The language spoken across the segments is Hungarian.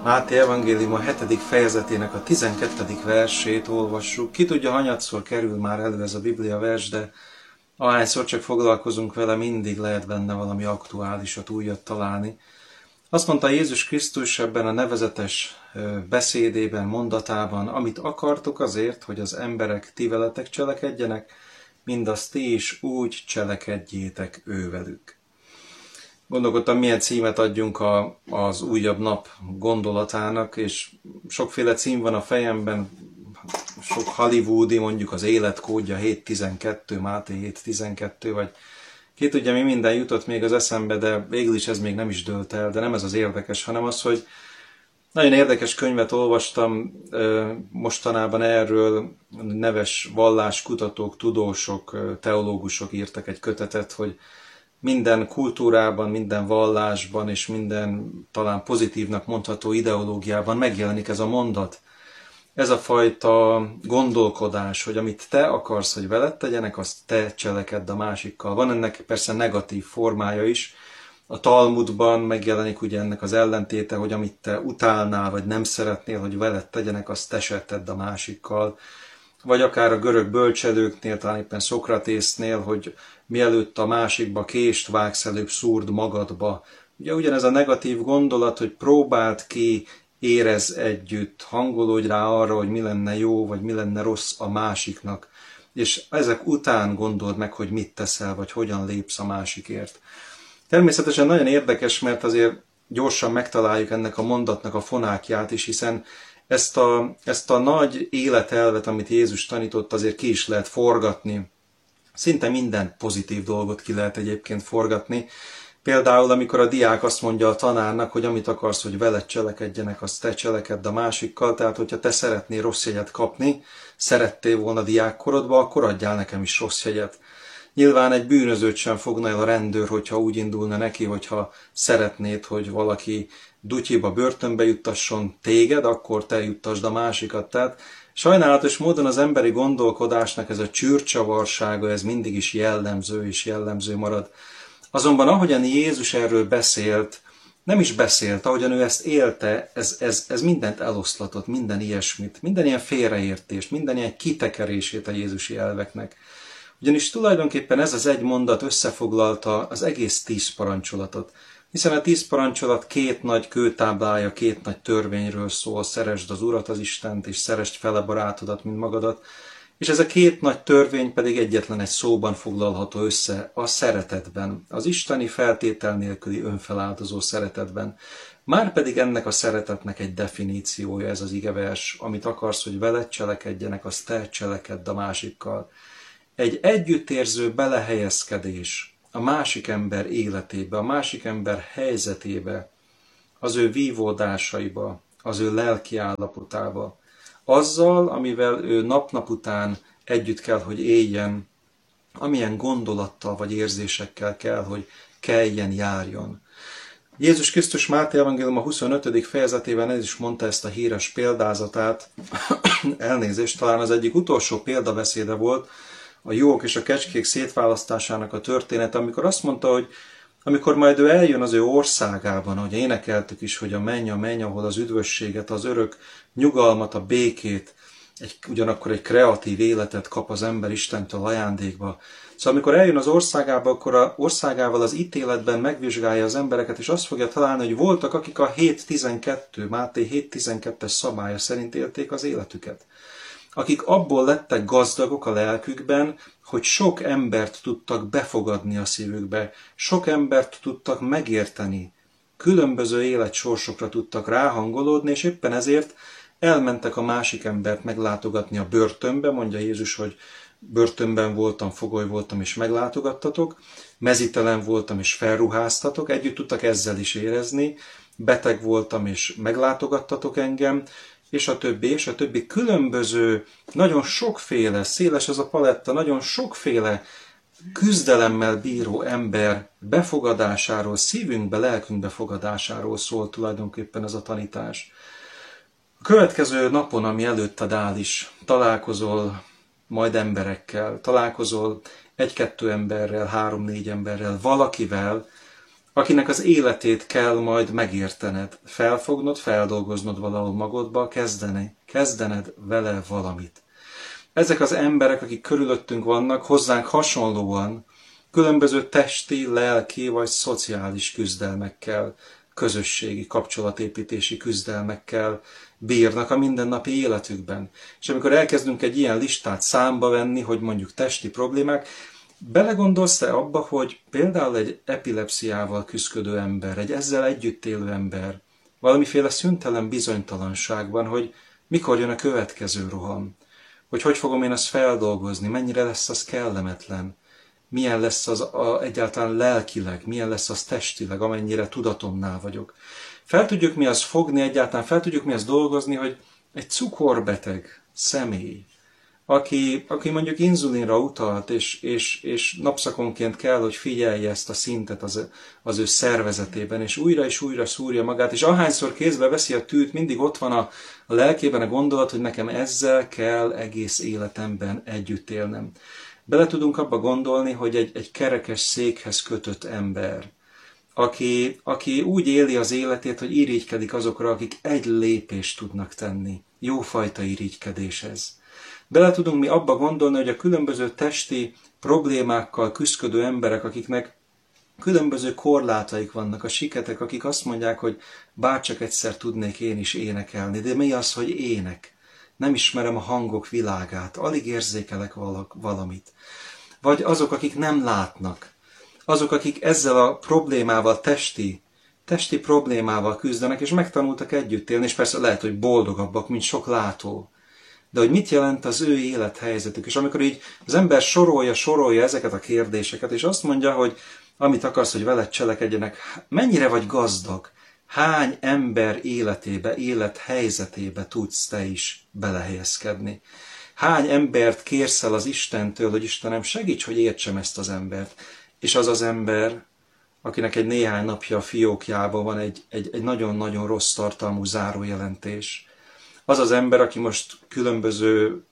Máté evangélium a 7. fejezetének a 12. versét olvassuk. Ki tudja, hanyatszor kerül már elő ez a Biblia vers, de ahányszor csak foglalkozunk vele, mindig lehet benne valami aktuálisat, újat találni. Azt mondta Jézus Krisztus ebben a nevezetes beszédében, mondatában: amit akartok azért, hogy az emberek ti veletek cselekedjenek, mindazt ti is úgy cselekedjétek ővelük. Gondolkodtam, milyen címet adjunk az újabb nap gondolatának, és sokféle cím van a fejemben, sok hollywoodi, mondjuk az életkódja 7.12, Máté 7.12, vagy ki tudja, mi minden jutott még az eszembe, de végül is ez még nem is dőlt el, de nem ez az érdekes, hanem az, hogy nagyon érdekes könyvet olvastam mostanában erről, neves valláskutatók, tudósok, teológusok írtak egy kötetet, hogy minden kultúrában, minden vallásban és minden talán pozitívnak mondható ideológiában megjelenik ez a mondat. Ez a fajta gondolkodás, hogy amit te akarsz, hogy veled tegyenek, azt te cselekedd a másikkal. Van ennek persze negatív formája is. A Talmudban megjelenik ugye ennek az ellentéte, hogy amit te utálnál, vagy nem szeretnél, hogy veled tegyenek, azt te se tedd a másikkal. Vagy akár a görög bölcselőknél, talán éppen Szokratésznél, hogy mielőtt a másikba kést vágsz, előbb szúrd magadba. Ugye ugyanez a negatív gondolat, hogy próbáld ki, érezz együtt, hangolódj rá arra, hogy mi lenne jó, vagy mi lenne rossz a másiknak. És ezek után gondold meg, hogy mit teszel, vagy hogyan lépsz a másikért. Természetesen nagyon érdekes, mert azért gyorsan megtaláljuk ennek a mondatnak a fonákját is, hiszen ezt a nagy életelvet, amit Jézus tanított, azért ki is lehet forgatni. Szinte minden pozitív dolgot ki lehet egyébként forgatni. Például, amikor a diák azt mondja a tanárnak, hogy amit akarsz, hogy veled cselekedjenek, azt te cselekedd a másikkal. Tehát, hogyha te szeretnél rossz jegyet kapni, szerettél volna diákkorodba, akkor adjál nekem is rossz jegyet. Nyilván egy bűnözőt sem fogna el a rendőr, hogyha úgy indulna neki, hogyha szeretnéd, hogy valaki dutyiba, börtönbe juttasson téged, akkor te juttasd a másikat. Tehát sajnálatos módon az emberi gondolkodásnak ez a csűrcsavarsága, ez mindig is jellemző és jellemző marad. Azonban ahogyan Jézus erről beszélt, nem is beszélt, ahogyan ő ezt élte, ez mindent eloszlatott, minden ilyesmit, minden ilyen félreértést, minden ilyen kitekerését a jézusi elveknek. Ugyanis tulajdonképpen ez az egy mondat összefoglalta az egész 10 parancsolatot. Hiszen a 10 parancsolat 2 nagy kőtáblája, 2 nagy törvényről szól: szeresd az Urat, az Istent, és szeresd fele barátodat, mint magadat. És ez a 2 nagy törvény pedig egyetlen egy szóban foglalható össze: a szeretetben, az isteni feltétel nélküli önfeláldozó szeretetben. Márpedig ennek a szeretetnek egy definíciója ez az igevers: amit akarsz, hogy veled cselekedjenek, azt te cselekedd a másikkal. Egy együttérző belehelyezkedés a másik ember életébe, a másik ember helyzetébe, az ő vívódásaiba, az ő lelki állapotába, azzal, amivel ő nap-nap után együtt kell, hogy éljen, amilyen gondolattal vagy érzésekkel kell, hogy keljen, járjon. Jézus Krisztus Máté evangélium a 25. fejezetében ez is mondta ezt a híres példázatát, elnézést, talán az egyik utolsó példabeszéde volt, a juhok és a kecskék szétválasztásának a történet, amikor azt mondta, hogy amikor majd ő eljön az ő országában, ahogy énekeltük is, hogy a menny, ahol az üdvösséget, az örök nyugalmat, a békét, ugyanakkor egy kreatív életet kap az ember Istentől ajándékba. Szóval amikor eljön az országába, akkor az országával az ítéletben megvizsgálja az embereket, és azt fogja találni, hogy voltak, akik a 7.12, Máté 7.12-es szabálya szerint élték az életüket. Akik abból lettek gazdagok a lelkükben, hogy sok embert tudtak befogadni a szívükbe, sok embert tudtak megérteni, különböző életsorsokra tudtak ráhangolódni, és éppen ezért elmentek a másik embert meglátogatni a börtönbe, mondja Jézus, hogy börtönben voltam, fogoly voltam és meglátogattatok, mezítelen voltam és felruháztatok, együtt tudtak ezzel is érezni, beteg voltam és meglátogattatok engem, és a többi különböző, nagyon sokféle, széles ez a paletta, nagyon sokféle küzdelemmel bíró ember befogadásáról, szívünkbe, lelkünkbe fogadásáról szól tulajdonképpen ez a tanítás. A következő napon, ami előtted áll is, találkozol majd emberekkel, találkozol 1-2 emberrel, 3-4 emberrel, valakivel, akinek az életét kell majd megértened, felfognod, feldolgoznod valahol magadba, kezdened vele valamit. Ezek az emberek, akik körülöttünk vannak, hozzánk hasonlóan különböző testi, lelki vagy szociális küzdelmekkel, közösségi, kapcsolatépítési küzdelmekkel bírnak a mindennapi életükben. És amikor elkezdünk egy ilyen listát számba venni, hogy mondjuk testi problémák, belegondolsz-e abba, hogy például egy epilepsziával küzdő ember, egy ezzel együtt élő ember valamiféle szüntelen bizonytalanságban, hogy mikor jön a következő roham, hogy fogom én azt feldolgozni, mennyire lesz az kellemetlen, milyen lesz az egyáltalán lelkileg, milyen lesz az testileg, amennyire tudatomnál vagyok. Fel tudjuk mi azt fogni egyáltalán, fel tudjuk mi azt dolgozni, hogy egy cukorbeteg személy, aki mondjuk inzulinra utalt, és napszakonként kell, hogy figyelje ezt a szintet az ő szervezetében, és újra szúrja magát, és ahányszor kézbe veszi a tűt, mindig ott van a lelkében a gondolat, hogy nekem ezzel kell egész életemben együtt élnem. Bele tudunk abba gondolni, hogy egy kerekes székhez kötött ember, aki úgy éli az életét, hogy irigykedik azokra, akik egy lépést tudnak tenni. Jófajta irigykedés ez. Bele tudunk mi abba gondolni, hogy a különböző testi problémákkal küszködő emberek, akiknek különböző korlátaik vannak, a siketek, akik azt mondják, hogy bárcsak egyszer tudnék én is énekelni, de mi az, hogy ének? Nem ismerem a hangok világát, alig érzékelek valamit. Vagy azok, akik nem látnak, azok, akik ezzel a problémával, testi problémával küzdenek, és megtanultak együtt élni, és persze lehet, hogy boldogabbak, mint sok látó. De hogy mit jelent az ő élethelyzetük? És amikor így az ember sorolja ezeket a kérdéseket, és azt mondja, hogy amit akarsz, hogy veled cselekedjenek, mennyire vagy gazdag? Hány ember életébe, élethelyzetébe tudsz te is belehelyezkedni? Hány embert kérsz el az Istentől, hogy Istenem, segíts, hogy értsem ezt az embert? És az az ember, akinek egy néhány napja a fiókjában van egy nagyon-nagyon rossz tartalmú zárójelentés. Az az ember, aki most különböző,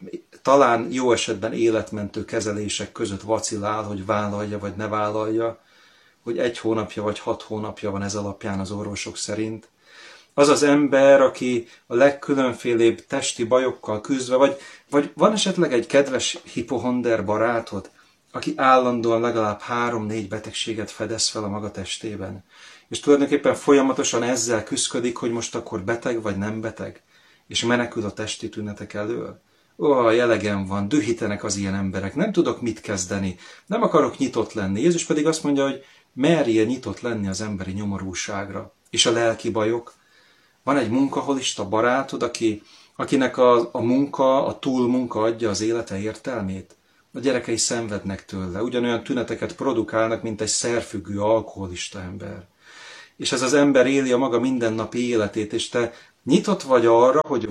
talán jó esetben életmentő kezelések között vacilál, hogy vállalja vagy ne vállalja, hogy 1 hónapja vagy 6 hónapja van ez alapján az orvosok szerint. Az az ember, aki a legkülönfélébb testi bajokkal küzdve, vagy van esetleg egy kedves hipohonder barátod, aki állandóan legalább 3-4 betegséget fedez fel a maga testében. És tulajdonképpen folyamatosan ezzel küszködik, hogy most akkor beteg vagy nem beteg, és menekül a testi tünetek elől. Elegem van, dühítenek az ilyen emberek, nem tudok mit kezdeni, nem akarok nyitott lenni. Jézus pedig azt mondja, hogy merje nyitott lenni az emberi nyomorúságra. És a lelki bajok. Van egy munkaholista barátod, akinek a munka, a túlmunka adja az élete értelmét. A gyerekei szenvednek tőle, ugyanolyan tüneteket produkálnak, mint egy szerfüggő alkoholista ember. És ez az ember éli a maga mindennapi életét, és te nyitott vagy arra, hogy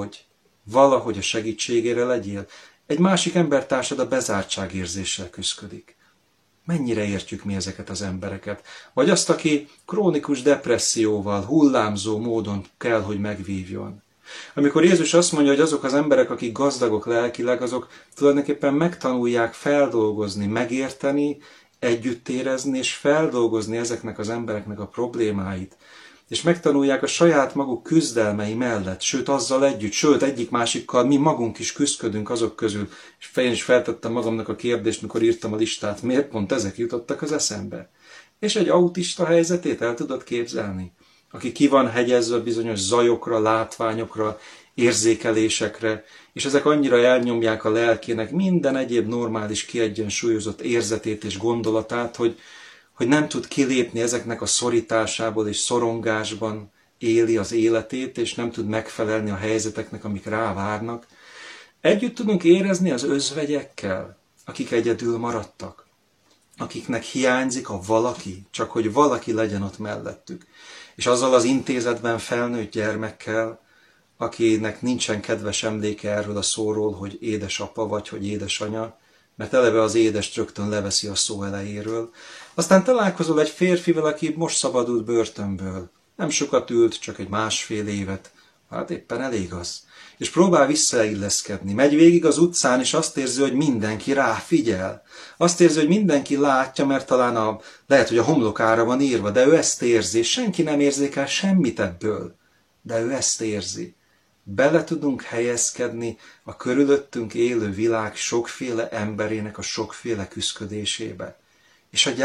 valahogy a segítségére legyél. Egy másik embertársad a bezártságérzéssel küszködik. Mennyire értjük mi ezeket az embereket? Vagy azt, aki krónikus depresszióval, hullámzó módon kell, hogy megvívjon. Amikor Jézus azt mondja, hogy azok az emberek, akik gazdagok lelkileg, azok tulajdonképpen megtanulják feldolgozni, megérteni, együtt érezni és feldolgozni ezeknek az embereknek a problémáit. És megtanulják a saját maguk küzdelmei mellett, sőt azzal együtt, sőt egyik-másikkal mi magunk is küzdködünk azok közül. És én is feltettem magamnak a kérdést, mikor írtam a listát, miért pont ezek jutottak az eszembe. És egy autista helyzetét el tudod képzelni? Aki ki van hegyezve bizonyos zajokra, látványokra, érzékelésekre, és ezek annyira elnyomják a lelkének minden egyéb normális, kiegyensúlyozott érzetét és gondolatát, hogy nem tud kilépni ezeknek a szorításából és szorongásban éli az életét, és nem tud megfelelni a helyzeteknek, amik rávárnak. Együtt tudunk érezni az özvegyekkel, akik egyedül maradtak, akiknek hiányzik a valaki, csak hogy valaki legyen ott mellettük. És azzal az intézetben felnőtt gyermekkel, akinek nincsen kedves emléke erről a szóról, hogy édesapa vagy, hogy édesanya, mert eleve az édest rögtön leveszi a szó elejéről. Aztán találkozol egy férfival, aki most szabadult börtönből. Nem sokat ült, csak egy 1,5 évet. Hát éppen elég az. És próbál visszailleszkedni. Megy végig az utcán, és azt érzi, hogy mindenki ráfigyel. Azt érzi, hogy mindenki látja, mert talán lehet, hogy a homlokára van írva, de ő ezt érzi, és senki nem érzékel semmit ebből. De ő ezt érzi. Bele tudunk helyezkedni a körülöttünk élő világ sokféle emberének a sokféle küszködésébe. És a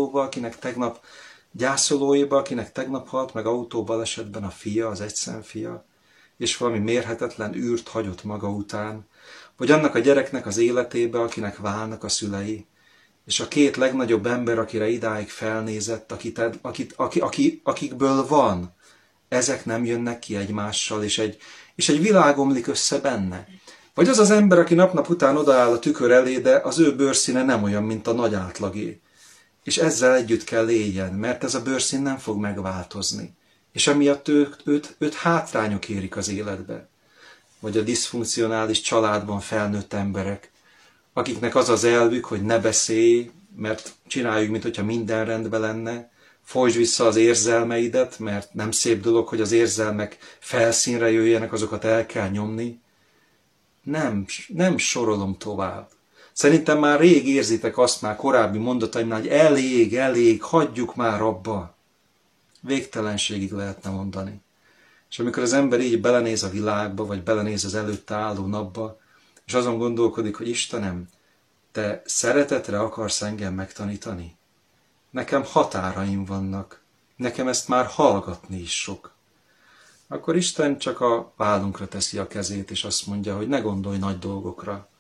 gyászolóiba, akinek tegnap halt meg autóbalesetben a fia, az egyszenfia, és valami mérhetetlen űrt hagyott maga után, vagy annak a gyereknek az életébe, akinek válnak a szülei, és a két legnagyobb ember, akire idáig felnézett, akikből van, ezek nem jönnek ki egymással, és egy világ omlik össze benne. Vagy az az ember, aki nap-nap után odaáll a tükör elé, de az ő bőrszíne nem olyan, mint a nagy átlagé. És ezzel együtt kell éljen, mert ez a bőrszín nem fog megváltozni. És emiatt őt hátrányok érik az életbe. Vagy a diszfunkcionális családban felnőtt emberek, akiknek az az elvük, hogy ne beszélj, mert csináljuk, mintha minden rendben lenne, folytsd vissza az érzelmeidet, mert nem szép dolog, hogy az érzelmek felszínre jöjjenek, azokat el kell nyomni. Nem sorolom tovább. Szerintem már rég érzitek azt már korábbi mondataimnál, hogy elég, hagyjuk már abba. Végtelenségig lehetne mondani. És amikor az ember így belenéz a világba, vagy belenéz az előtte álló napba, és azon gondolkodik, hogy Istenem, te szeretetre akarsz engem megtanítani? Nekem határaim vannak, nekem ezt már hallgatni is sok. Akkor Isten csak a vállunkra teszi a kezét, és azt mondja, hogy ne gondolj nagy dolgokra.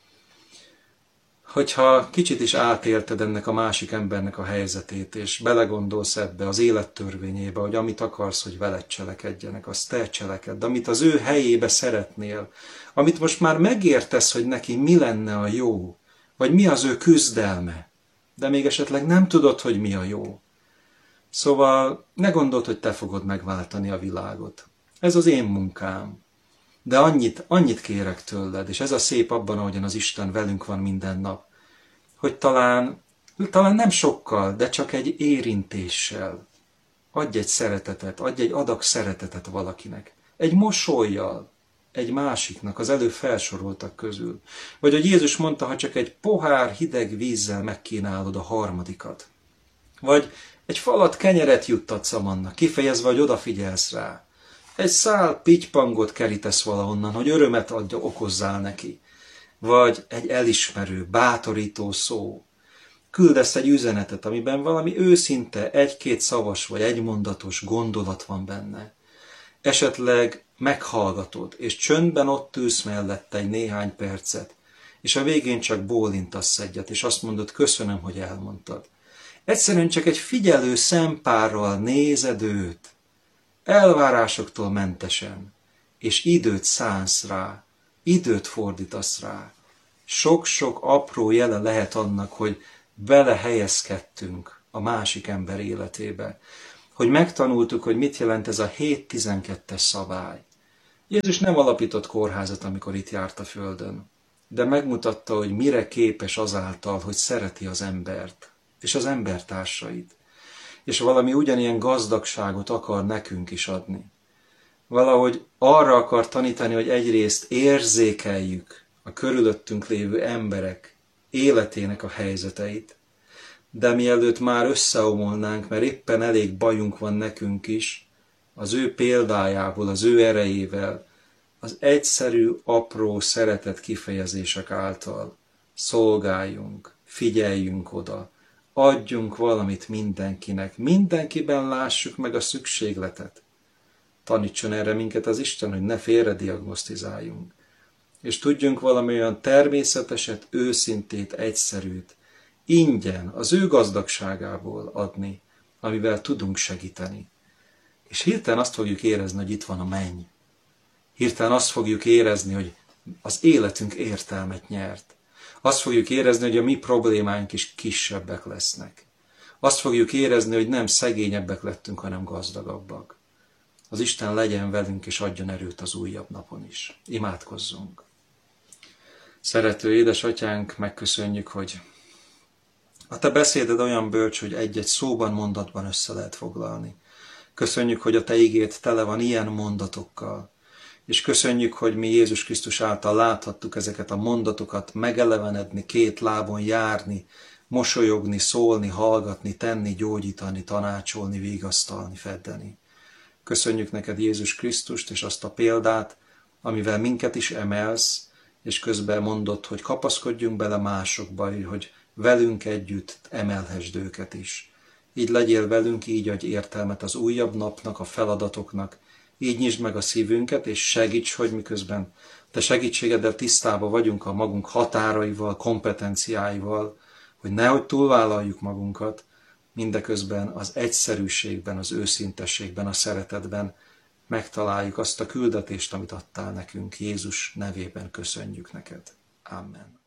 Hogyha kicsit is átélted ennek a másik embernek a helyzetét, és belegondolsz ebbe az élettörvényébe, hogy amit akarsz, hogy veled cselekedjenek, azt te cselekedd, amit az ő helyébe szeretnél, amit most már megértesz, hogy neki mi lenne a jó, vagy mi az ő küzdelme, de még esetleg nem tudod, hogy mi a jó. Szóval ne gondold, hogy te fogod megváltani a világot. Ez az én munkám. De annyit kérek tőled, és ez a szép abban, ahogyan az Isten velünk van minden nap, hogy talán nem sokkal, de csak egy érintéssel adj egy szeretetet, adj egy adag szeretetet valakinek. Egy mosollyal, egy másiknak az előbb felsoroltak közül. Vagy hogy Jézus mondta, ha csak egy pohár hideg vízzel megkínálod a harmadikat. Vagy egy falat kenyeret juttatsz annak, kifejezve, hogy odafigyelsz rá. Egy szál pitypangot kerítesz valahonnan, hogy örömet okozzál neki. Vagy egy elismerő, bátorító szó. Küldesz egy üzenetet, amiben valami őszinte, egy-két szavas vagy egymondatos gondolat van benne. Esetleg meghallgatod, és csöndben ott ülsz mellette egy néhány percet, és a végén csak bólintasz egyet, és azt mondod, köszönöm, hogy elmondtad. Egyszerűen csak egy figyelő szempárral nézed őt, elvárásoktól mentesen, és időt szánsz rá, időt fordítasz rá. Sok-sok apró jele lehet annak, hogy belehelyezkedtünk a másik ember életébe, hogy megtanultuk, hogy mit jelent ez a 7-12-es szabály. Jézus nem alapított kórházat, amikor itt járt a földön, de megmutatta, hogy mire képes azáltal, hogy szereti az embert, és az embertársait, és valami ugyanilyen gazdagságot akar nekünk is adni. Valahogy arra akar tanítani, hogy egyrészt érzékeljük a körülöttünk lévő emberek életének a helyzeteit, de mielőtt már összeomolnánk, mert éppen elég bajunk van nekünk is, az ő példájából, az ő erejével, az egyszerű, apró szeretet kifejezések által szolgáljunk, figyeljünk oda, adjunk valamit mindenkinek, mindenkiben lássuk meg a szükségletet. Tanítson erre minket az Isten, hogy ne félrediagnosztizáljunk, és tudjunk valami olyan természeteset, őszintét, egyszerűt, ingyen, az ő gazdagságából adni, amivel tudunk segíteni. És hirtelen azt fogjuk érezni, hogy itt van a menny. Hirtelen azt fogjuk érezni, hogy az életünk értelmet nyert. Azt fogjuk érezni, hogy a mi problémáink is kisebbek lesznek. Azt fogjuk érezni, hogy nem szegényebbek lettünk, hanem gazdagabbak. Az Isten legyen velünk, és adjon erőt az újabb napon is. Imádkozzunk! Szerető édesatyánk, megköszönjük, hogy a te beszéded olyan bölcs, hogy egy-egy szóban, mondatban össze lehet foglalni. Köszönjük, hogy a te igéd tele van ilyen mondatokkal, és köszönjük, hogy mi Jézus Krisztus által láthattuk ezeket a mondatokat megelevenedni, két lábon járni, mosolyogni, szólni, hallgatni, tenni, gyógyítani, tanácsolni, vigasztalni, feddeni. Köszönjük neked Jézus Krisztust és azt a példát, amivel minket is emelsz, és közben mondod, hogy kapaszkodjunk bele másokba, hogy velünk együtt emelhessd őket is. Így legyél velünk, így adj értelmet az újabb napnak, a feladatoknak, így nyisd meg a szívünket, és segíts, hogy miközben te segítségeddel tisztában vagyunk a magunk határaival, kompetenciáival, hogy nehogy túlvállaljuk magunkat, mindeközben az egyszerűségben, az őszintességben, a szeretetben megtaláljuk azt a küldetést, amit adtál nekünk. Jézus nevében köszönjük neked. Amen.